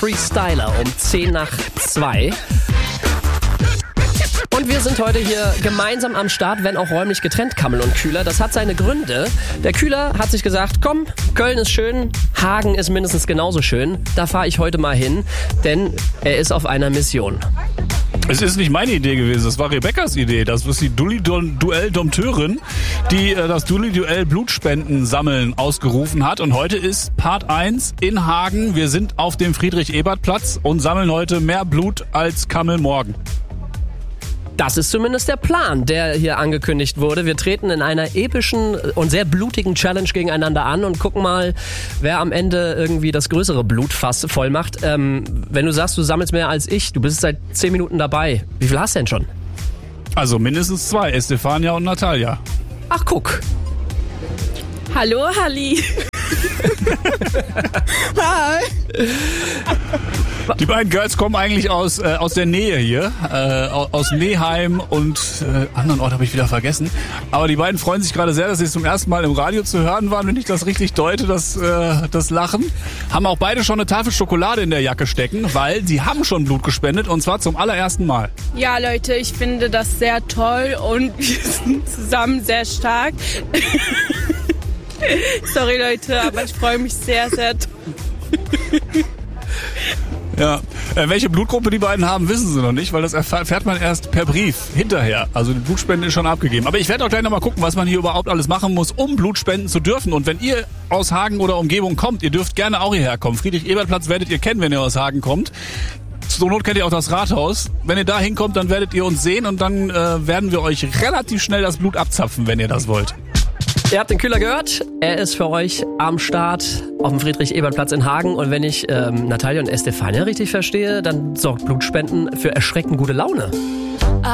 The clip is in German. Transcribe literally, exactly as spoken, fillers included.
Freestyler um zehn nach zwei. Und wir sind heute hier gemeinsam am Start, wenn auch räumlich getrennt, Kammel und Kühler. Das hat seine Gründe. Der Kühler hat sich gesagt, komm, Köln ist schön, Hagen ist mindestens genauso schön. Da fahre ich heute mal hin, denn er ist auf einer Mission. Es ist nicht meine Idee gewesen, das war Rebekkas Idee. Das ist die Dulli-Duell-Dompteurin, die äh, das Dulli-Duell Blutspenden sammeln ausgerufen hat. Und heute ist Part eins in Hagen. Wir sind auf dem Friedrich-Ebert-Platz und sammeln heute mehr Blut als Kammel morgen. Das ist zumindest der Plan, der hier angekündigt wurde. Wir treten in einer epischen und sehr blutigen Challenge gegeneinander an und gucken mal, wer am Ende irgendwie das größere Blutfass voll macht. Ähm, wenn du sagst, du sammelst mehr als ich, du bist seit zehn Minuten dabei. Wie viel hast du denn schon? Also mindestens zwei, Estefania und Natalia. Ach, guck. Hallo, Halli. Hi. Die beiden Girls kommen eigentlich aus äh, aus der Nähe hier, äh, aus Neheim und äh, anderen Ort habe ich wieder vergessen. Aber die beiden freuen sich gerade sehr, dass sie zum ersten Mal im Radio zu hören waren, wenn ich das richtig deute, das, äh, das Lachen. Haben auch beide schon eine Tafel Schokolade in der Jacke stecken, weil sie haben schon Blut gespendet und zwar zum allerersten Mal. Ja, Leute, ich finde das sehr toll und wir sind zusammen sehr stark. Sorry, Leute, aber ich freue mich sehr, sehr toll. Ja, äh, welche Blutgruppe die beiden haben, wissen sie noch nicht, weil das erfährt man erst per Brief hinterher. Also die Blutspende ist schon abgegeben. Aber ich werde auch gleich nochmal gucken, was man hier überhaupt alles machen muss, um Blut spenden zu dürfen. Und wenn ihr aus Hagen oder Umgebung kommt, ihr dürft gerne auch hierher kommen. Friedrich-Ebert-Platz werdet ihr kennen, wenn ihr aus Hagen kommt. Zur Not kennt ihr auch das Rathaus. Wenn ihr da hinkommt, dann werdet ihr uns sehen und dann äh, werden wir euch relativ schnell das Blut abzapfen, wenn ihr das wollt. Ihr habt den Kühler gehört. Er ist für euch am Start auf dem Friedrich-Ebert-Platz in Hagen. Und wenn ich ähm, Natalia und Estefania richtig verstehe, dann sorgt Blutspenden für erschreckend gute Laune.